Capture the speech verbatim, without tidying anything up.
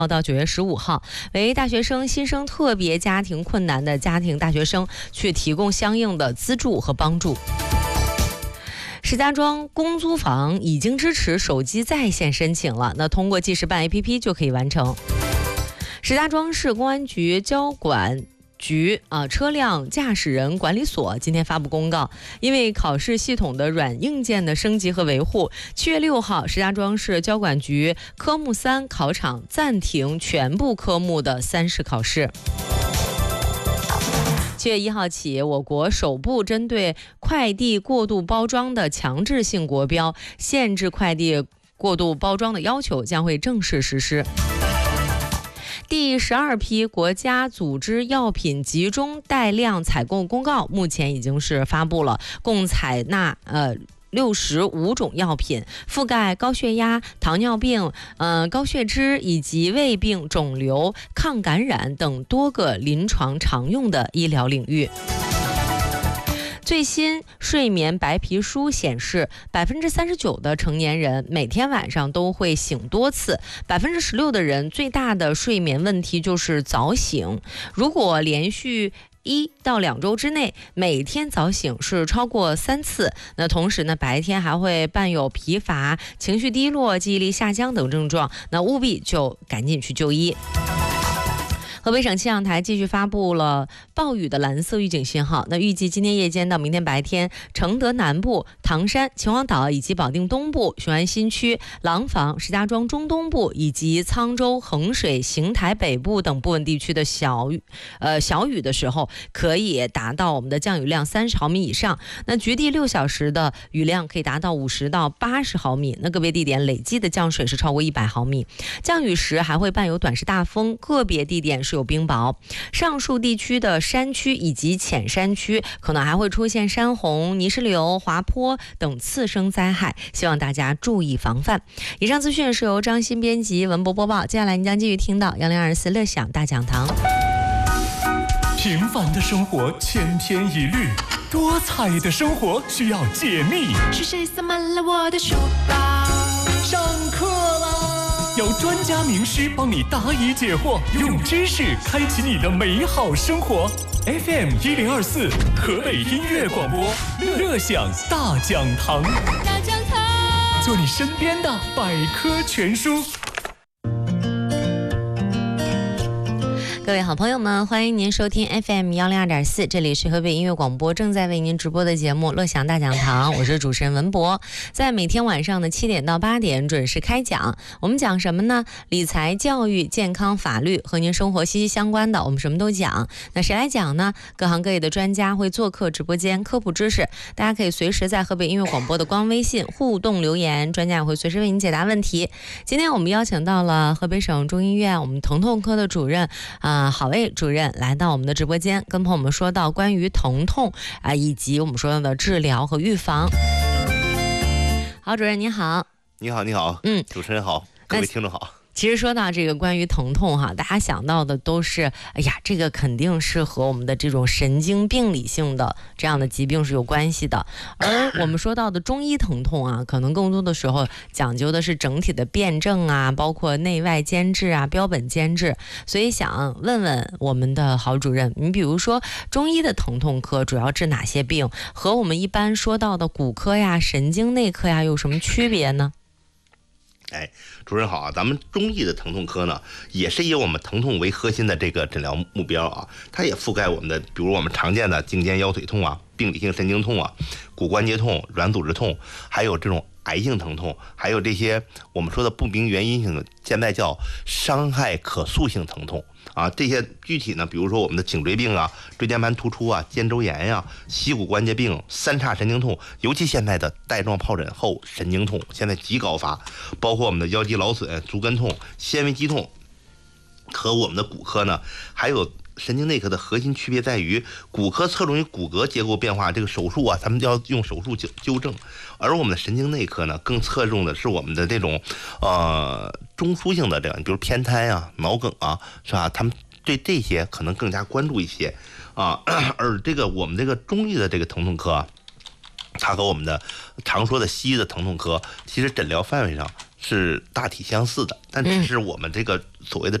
到九月十五号，为大学生、新生特别家庭困难的家庭大学生去提供相应的资助和帮助。石家庄公租房已经支持手机在线申请了，那通过记事办 A P P 就可以完成。石家庄市公安局交管局啊，车辆驾驶人管理所今天发布公告，因为考试系统的软硬件的升级和维护，七月六号，石家庄市交管局科目三考场暂停全部科目的三试考试。七月一号起，我国首部针对快递过度包装的强制性国标限制快递过度包装的要求将会正式实施。第十二批国家组织药品集中带量采购公告目前已经是发布了，共采纳呃六十五种药品，覆盖高血压、糖尿病、呃高血脂以及胃病、肿瘤、抗感染等多个临床常用的医疗领域。最新睡眠白皮书显示，百分之三十九的成年人每天晚上都会醒多次，百分之十六的人最大的睡眠问题就是早醒。如果连续一到两周之内每天早醒是超过三次，那同时呢白天还会伴有疲乏、情绪低落、记忆力下降等症状，那务必就赶紧去就医。河北省气象台继续发布了暴雨的蓝色预警信号，那预计今天夜间到明天白天，承德南部、唐山、秦皇岛以及保定东部、雄安新区、廊坊、石家庄中东部以及沧州、衡水、邢台北部等部分地区的小雨，呃小雨的时候，可以达到我们的降雨量三十毫米以上，那局地六小时的雨量可以达到五十到八十毫米，那个别地点累计的降水是超过一百毫米。降雨时还会伴有短时大风，个别地点是有冰雹。上述地区的山区以及浅山区可能还会出现山洪、泥石流、滑坡等次生灾害，希望大家注意防范。以上资讯是由张鑫编辑、文博播报，接下来您将继续听到幺零二四乐享大讲堂。 平凡的生活千篇一律，多彩的生活需要解密。 是谁塞满了我的书包？ 上课啦！有专家名师帮你答疑解惑，用知识开启你的美好生活。F M 一零二四，河北音乐广播，乐享大讲堂。 大讲堂， 做你身边的百科全书。 各位好朋友们，欢迎您收听 F M 幺零二点四，这里是河北音乐广播正在为您直播的节目《乐享大讲堂》，我是主持人文博，在每天晚上的七点到八点准时开讲。我们讲什么呢？理财、教育、健康、法律，和您生活息息相关的，我们什么都讲。那谁来讲呢？各行各业的专家会做客直播间科普知识，大家可以随时在河北音乐广播的官微信互动留言，专家也会随时为您解答问题。今天我们邀请到了河北省中医院我们疼痛科的主任啊。呃郝卫主任来到我们的直播间，跟朋友们说到关于疼痛啊、呃，以及我们说到的治疗和预防。郝主任你好。 你好，你好， 嗯， 主持人好，各位听众好。 其实说到这个关于疼痛哈，大家想到的都是，哎呀，这个肯定是和我们的这种神经病理性的这样的疾病是有关系的。而我们说到的中医疼痛啊，可能更多的时候讲究的是整体的辩证啊，包括内外兼治啊，标本兼治。所以想问问我们的郝主任，你比如说中医的疼痛科主要治哪些病，和我们一般说到的骨科呀、神经内科呀有什么区别呢？ 哎，主任好啊！咱们中医的疼痛科呢，也是以我们疼痛为核心的这个诊疗目标啊，它也覆盖我们的，比如我们常见的颈肩腰腿痛啊、病理性神经痛啊、骨关节痛、软组织痛，还有这种癌性疼痛，还有这些我们说的不明原因性的，现在叫伤害可塑性疼痛啊。这些具体呢，比如说我们的颈椎病啊、椎间盘突出啊、肩周炎呀、啊、膝骨关节病、三叉神经痛，尤其现在的带状疱疹后神经痛现在极高发，包括我们的腰肌劳损、足跟痛、纤维肌痛，和我们的骨科呢，还有神经内科的核心区别在于，骨科侧重于骨骼结构变化，这个手术啊，咱们要用手术纠纠正，而我们的神经内科呢，更侧重的是我们的这种呃中枢性的这样，比如偏瘫啊、脑梗啊，是吧？他们对这些可能更加关注一些啊。而这个我们这个中医的这个疼痛科啊，它和我们的常说的西医的疼痛科，其实诊疗范围上是大体相似的，但只是我们这个所谓的